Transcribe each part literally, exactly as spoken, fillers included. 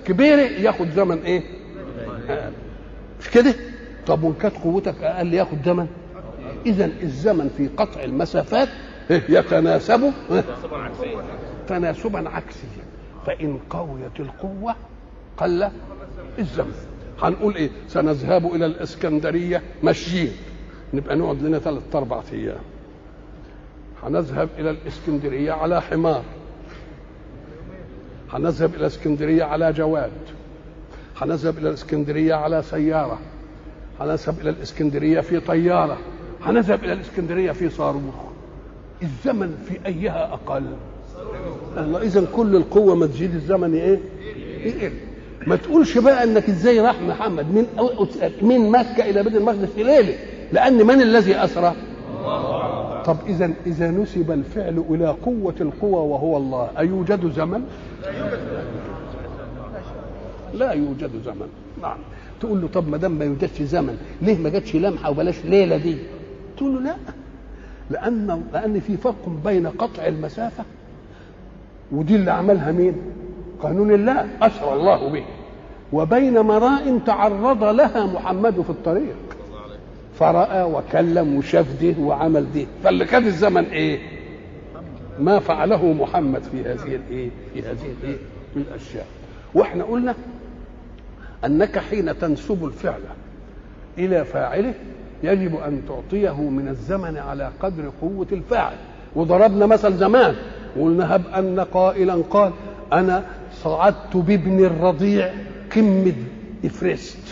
كبيره ياخد زمن ايه؟ أقل. مش كده؟ طب وان كانت قوتك اقل ياخد زمن. اذا الزمن في قطع المسافات يتناسب تناسبا عكسيا، فان قويت القوه قل الزمن. هنقول ايه؟ سنذهب الى الاسكندريه ماشيين، نبقى نقعد لنا ثلاث اربع ايام. هنذهب الى الاسكندريه على حمار، هنذهب الى الاسكندريه على جواد، هنذهب الى الاسكندريه على سياره، هنذهب الى الاسكندريه في طياره، هنذهب الى الاسكندريه في صاروخ. الزمن في ايها اقل؟ الله. اذا كل القوه ما تزيد الزمن ايه؟ يقل. ما تقولش بقى انك ازاي راح محمد من من مكه الى بيت المقدس في ليله، لان من الذي اسرى؟ طب اذا اذا نسب الفعل الى قوه القوى وهو الله، ايوجد زمن؟ لا يوجد زمن. نعم. تقول له طب ما دام ما يوجدش زمن ليه ما جاتش لمحه وبلاش ليله دي؟ تقول له لا، لان لان في فرق بين قطع المسافه، ودي اللي عملها مين؟ قانون الله اسرى الله به، وبين مراء تعرض لها محمد في الطريق فرأى وكلم وشاف ده وعمل ده. فاللي كان الزمن ايه؟ ما فعله محمد في هذه الايه؟ في هذه الايه؟ الاشياء. واحنا قلنا انك حين تنسب الفعل الى فاعله يجب ان تعطيه من الزمن على قدر قوه الفاعل. وضربنا مثل زمان وقلنا هب ان قائلا قال انا صعدت بابن الرضيع قمه إفرست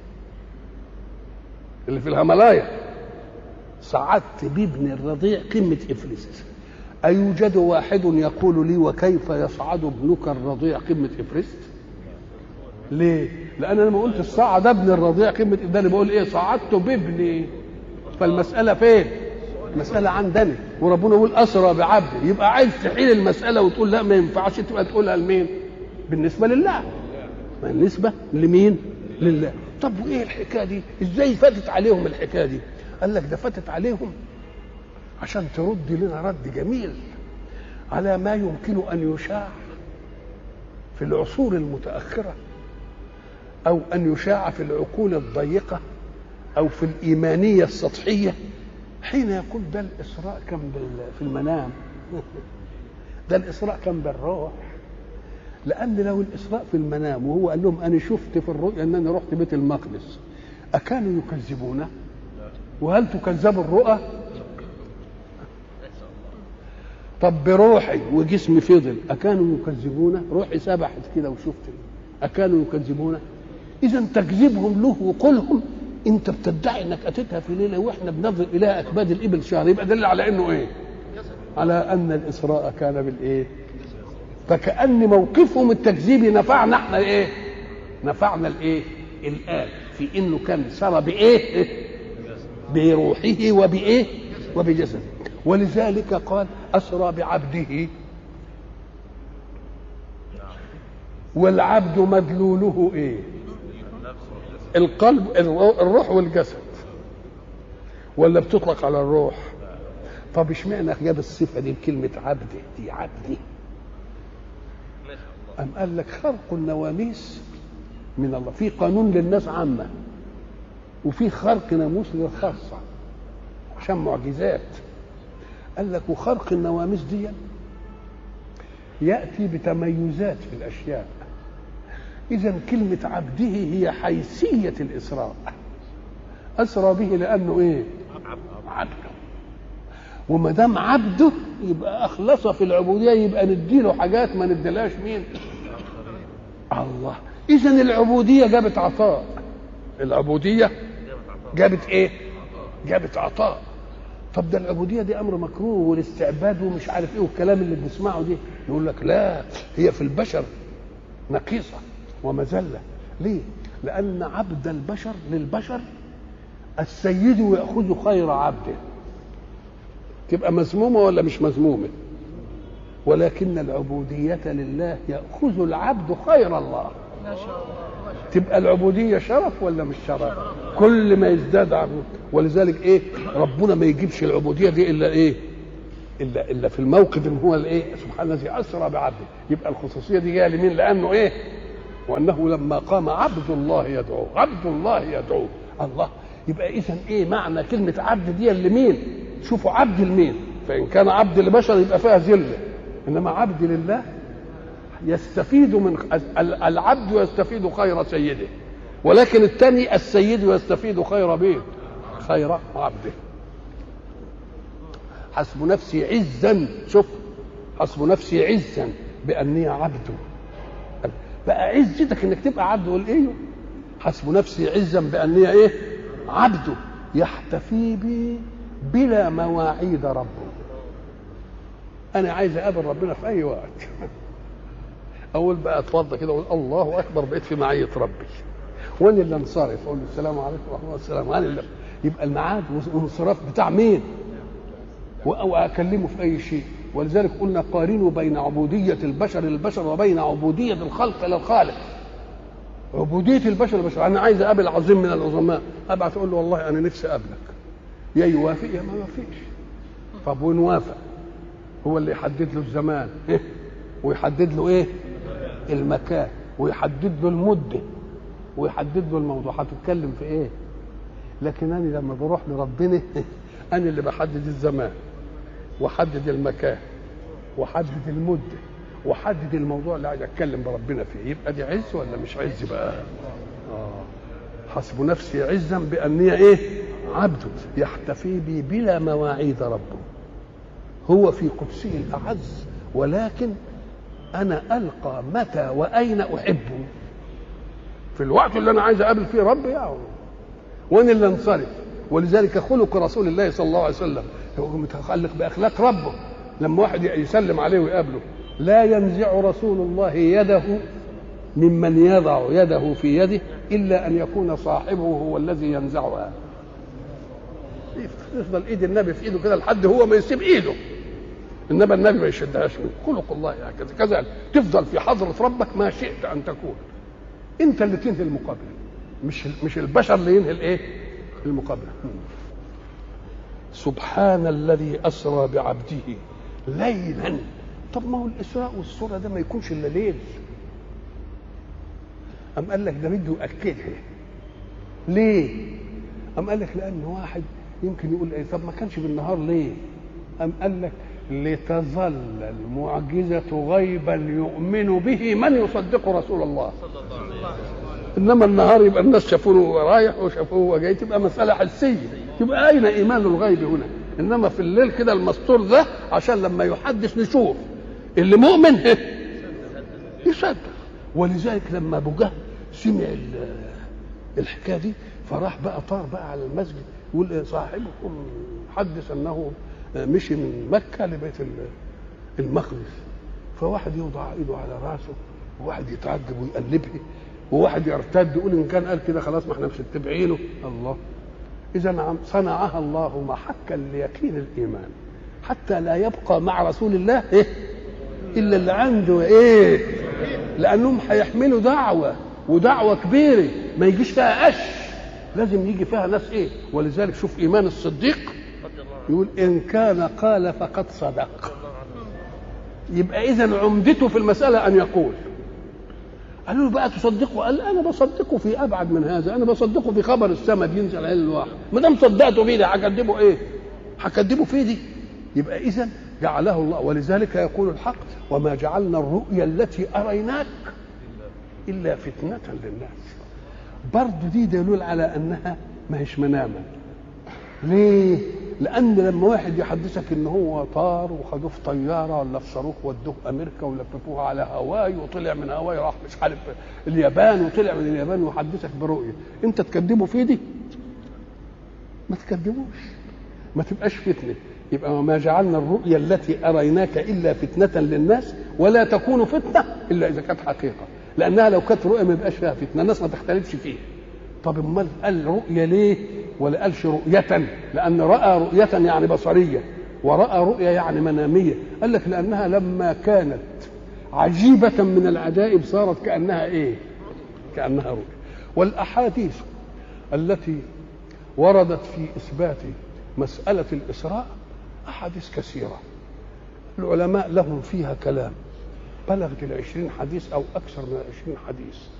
اللي في الهيمالايا، صعدت بابن الرضيع قمه إفرست. أيوجد واحد يقول لي وكيف يصعد ابنك الرضيع قمه إفرست؟ ليه؟ لأن أنا ما قلت صعد ابن الرضيع قمة، ده أنا بقول إيه؟ صعدت بابني. فالمسألة فين؟ المسألة عندنا، وربنا يقول أسرى بعبده. يبقى عايز تحيل المسألة وتقول لا ما ينفعش، تبقى تقولها لمين؟ بالنسبة لله. بالنسبة لمين؟ لله. طب وإيه الحكاية دي؟ إزاي فاتت عليهم الحكاية دي؟ قال لك ده فاتت عليهم عشان ترد لنا رد جميل على ما يمكن أن يشاع في العصور المتأخرة، أو أن يشاع في العقول الضيقة، أو في الإيمانية السطحية، حين يقول ده الإسراء كان في المنام ده الإسراء كان بالروح. لأن لو الإسراء في المنام وهو قال لهم أنا شفت في الرؤيا أن أنا رحت بيت المقدس، أكانوا يكذبونه؟ وهل تكذب الرؤى؟ طب بروحي وجسمي فضل أكانوا يكذبونه؟ روحي سبحت كده وشفت، أكانوا يكذبونه؟ إذا تكذيبهم له وقولهم أنت بتدعي أنك أتيتها في ليلة وإحنا بنظر إلى أكباد الإبل شهر، يبقى دل على أنه إيه؟ على أن الإسراء كان بالإيه؟ فكأن موقفهم التكذيبي نفعنا إحنا إيه؟ نفعنا الإيه؟ الآن في إنه كان سرى بإيه؟ بروحه وبإيه؟ وبجسده. ولذلك قال أسرى بعبده، والعبد مدلوله إيه؟ القلب، الروح والجسد، ولا بتطلق على الروح؟ طب اشمعنى جاب الصفه دي بكلمه عبده دي؟ عبده أم قال لك خرق النواميس من الله، في قانون للناس عامه وفي خرق ناموس للخاصه عشان معجزات. قال لك وخرق النواميس دي ياتي بتميزات في الاشياء. إذا كلمة عبده هي حيثية الإسراء، أسرى به لأنه إيه؟ عبده. وما دام عبده يبقى أخلص في العبودية، يبقى نديله حاجات ما نديلاش مين؟ الله. إذا العبودية جابت عطاء، العبودية جابت إيه؟ جابت عطاء. طب ده العبودية دي أمر مكروه والاستعباد ومش عارف إيه والكلام اللي بنسمعه دي، يقول لك لا، هي في البشر نقيصة ومذلة. ليه؟ لأن عبد البشر للبشر السيد يأخذ خير عبده، تبقى مذمومة ولا مش مذمومة؟ ولكن العبودية لله يأخذ العبد خير الله. تبقى العبودية شرف ولا مش شرف؟ كل ما يزداد عبود. ولذلك ايه؟ ربنا ما يجيبش العبودية دي إلا ايه؟ إلا إلا في الموقف اللي هو الايه؟ سبحان الذي أسرى بعبده. يبقى الخصوصية دي جاية لمين؟ لأنه ايه؟ وانه لما قام عبد الله يدعوه، عبد الله يدعوه الله. يبقى اذا ايه معنى كلمه عبد دي لمين؟ شوفوا عبد لمين؟ فان كان عبد لبشر يبقى فيها ذله، انما عبد لله يستفيد من العبد يستفيد خير سيده، ولكن الثاني السيد يستفيد خير بيت خير عبده. حسب نفسي عزا، شوف حسب نفسي عزا باني عبده. بقى عزتك انك تبقى عبد، قول ايه؟ حسب نفسي عزا باني ايه؟ عبده يحتفي بي بلا مواعيد ربه. انا عايز اقابل ربنا في اي وقت اقول بقى اتفضل كده اقول الله اكبر، بقيت في معيه ربي، وانا اللي انصرف اقول له السلام عليكم ورحمه الله السلام انا اللي يبقى الميعاد والانصراف بتاع مين؟ واكلمه في اي شيء. ولذلك قلنا قارنوا بين عبوديه البشر للبشر وبين عبوديه الخلق للخالق. عبوديه البشر للبشر، انا عايز اقابل عظيم من العظماء، ابعت اقول له والله انا نفسي اقابلك، يا يوافق يا ما يوافقش. طب ونوافق هو اللي يحدد له الزمان ويحدد له ايه؟ المكان، ويحدد له المده، ويحدد له الموضوع هتتكلم في ايه. لكن انا لما بروح لربنا انا اللي بحدد الزمان وحدد المكان وحدد المده وحدد الموضوع اللي عايز اتكلم بربنا فيه. يبقى دي عز ولا مش عز بقى؟ اه حسب نفسي عزا باني ايه؟ عبده يحتفي بي بلا مواعيد ربه. هو في قدسه الاعز، ولكن انا القى متى واين احبه في الوقت اللي انا عايز اقابل فيه ربي يعني، وانا اللي انصرف. ولذلك خلق رسول الله صلى الله عليه وسلم هو متخلق باخلاق ربه. لما واحد يسلم عليه ويقابله لا ينزع رسول الله يده ممن يضع يده في يده الا ان يكون صاحبه هو الذي ينزعها. يفضل ايد النبي في ايده كده لحد هو ما يسيب ايده، انما النبي ما يشدهاش منه. خلق الله هكذا كذلك، تفضل في حضره ربك ما شئت ان تكون. انت اللي تنهي المقابله، مش مش البشر اللي ينهي الايه؟ المقابله. سبحان الذي اسرى بعبده ليلا. طب ما هو الاسراء والسرى ده ما يكونش الا ليل. ام قال لك ده بده ياكدها. ليه؟ ام قال لك لان واحد يمكن يقول ايه طب ما كانش بالنهار ليه؟ ام قال لك لتظل المعجزة غيبا يؤمن به من يصدق رسول الله. انما النهار يبقى الناس شافوه رايح وشافوه جاي، تبقى مسألة حسية، تبقى اين ايمان الغيب هنا؟ انما في الليل كده المستور ده عشان لما يحدث نشوف اللي مؤمن يصدق. ولذلك لما ابو جهل سمع الحكايه دي فراح بقى طار بقى على المسجد يقول صاحبكم حدث انه مشي من مكه لبيت المقدس. فواحد يوضع ايده على راسه وواحد يتعجب ويقلبه وواحد يرتد يقول ان كان قال كده خلاص ما احنا مش متبعينه. الله اذا صنعها الله محكا ليقين الايمان حتى لا يبقى مع رسول الله ايه الا اللي عنده ايه، لانهم هيحملوا دعوه ودعوه كبيره ما يجيش فيها قش، لازم يجي فيها ناس ايه. ولذلك شوف ايمان الصديق يقول ان كان قال فقد صدق. يبقى اذا عمدته في المساله ان يقول. قالوا له بقى تصدقه؟ قال انا بصدقه في ابعد من هذا، انا بصدقه في خبر السماء بينزل على الواحد، ما دام صدقته فيه ده هكذبه ايه؟ هكذبه فيه دي. يبقى اذا جعله الله. ولذلك يقول الحق وما جعلنا الرؤيا التي اريناك الا فتنه للناس. برضه دي دليل على انها ما هيش مناما. ليه؟ لان لما واحد يحدثك ان هو طار وخدوه في طياره ولا في صاروخ ودوه امريكا ولففوه على هواي وطلع من هواي راح مش عارف اليابان وطلع من اليابان ويحدثك برؤيه، انت تكذبه في دي؟ ما تكذبوش، ما تبقاش فتنه. يبقى وما جعلنا الرؤيا التي اريناك الا فتنه للناس ولا تكون فتنه الا اذا كانت حقيقه، لانها لو كانت رؤيه ما يبقاش فيها فتنه، الناس ما تختلفش فيها. طب امال قال رؤيه ليه ولا قالش رؤيه؟ لان راى رؤيه يعني بصريه وراى رؤيه يعني مناميه. قال لك لانها لما كانت عجيبه من العجائب صارت كانها ايه؟ كانها رؤيه. والاحاديث التي وردت في اثبات مساله الاسراء احاديث كثيره، العلماء لهم فيها كلام، بلغت العشرين حديث او اكثر من العشرين حديث.